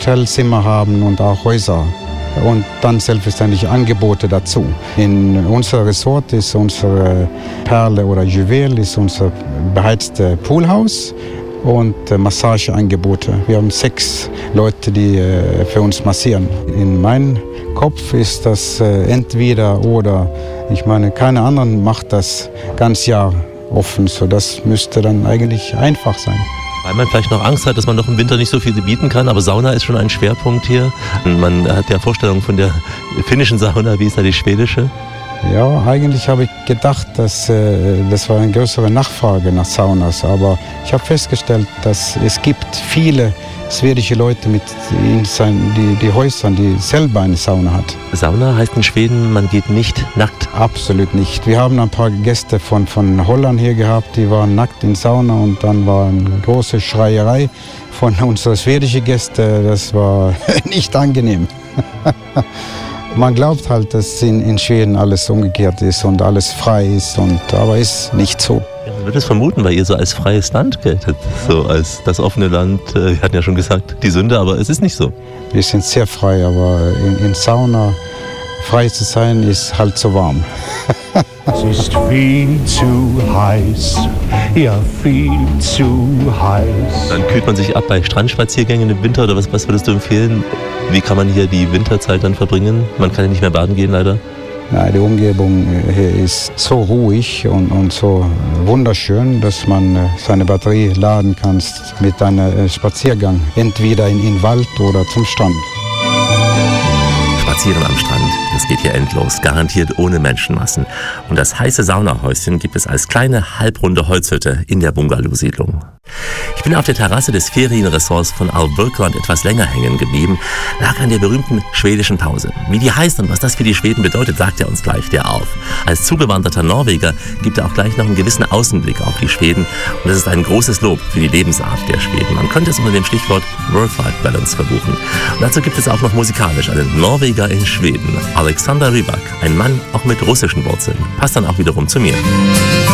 Hotelzimmer haben und auch Häuser. Und dann selbstverständlich Angebote dazu. In unser Resort ist unsere Perle oder Juwel ist unser beheiztes Poolhaus und Massageangebote. Wir haben 6 Leute, die für uns massieren. In meinem Kopf ist das entweder oder. Ich meine, keiner anderen macht das ganz Jahr offen, so das müsste dann eigentlich einfach sein. Weil man vielleicht noch Angst hat, dass man noch im Winter nicht so viel bieten kann, aber Sauna ist schon ein Schwerpunkt hier. Man hat ja Vorstellungen von der finnischen Sauna, wie ist da die schwedische? Ja, eigentlich habe ich gedacht, dass das war eine größere Nachfrage nach Saunas, aber ich habe festgestellt, dass es gibt viele schwedische Leute mit die Häuser, die selber eine Sauna hat. Sauna heißt in Schweden, man geht nicht nackt? Absolut nicht. Wir haben ein paar Gäste von Holland hier gehabt, die waren nackt in Sauna und dann war eine große Schreierei von unseren schwedischen Gästen. Das war nicht angenehm. Man glaubt halt, dass in Schweden alles umgekehrt ist und alles frei ist, aber ist nicht so. Ja, man würde es vermuten, weil ihr so als freies Land geltet, so als das offene Land. Wir hatten ja schon gesagt, die Sünde, aber es ist nicht so. Wir sind sehr frei, aber in Sauna frei zu sein, ist halt so warm. Es ist viel zu heiß, ja viel zu heiß. Dann kühlt man sich ab bei Strandspaziergängen im Winter oder was würdest du empfehlen? Wie kann man hier die Winterzeit dann verbringen? Man kann ja nicht mehr baden gehen leider. Ja, die Umgebung hier ist so ruhig und so wunderschön, dass man seine Batterie laden kann mit einem Spaziergang, entweder in den Wald oder zum Strand. Spazieren am Strand, das geht hier endlos, garantiert ohne Menschenmassen. Und das heiße Saunahäuschen gibt es als kleine halbrunde Holzhütte in der Bungalow-Siedlung. Ich bin auf der Terrasse des Ferienresorts von Alvörkland etwas länger hängen geblieben, lag an der berühmten schwedischen Pause. Wie die heißt und was das für die Schweden bedeutet, sagt er uns gleich, der Alf. Als zugewanderter Norweger gibt er auch gleich noch einen gewissen Außenblick auf die Schweden und das ist ein großes Lob für die Lebensart der Schweden. Man könnte es unter dem Stichwort Work-Life-Balance verbuchen. Und dazu gibt es auch noch musikalisch einen Norweger in Schweden, Alexander Rybak, ein Mann auch mit russischen Wurzeln. Passt dann auch wiederum zu mir.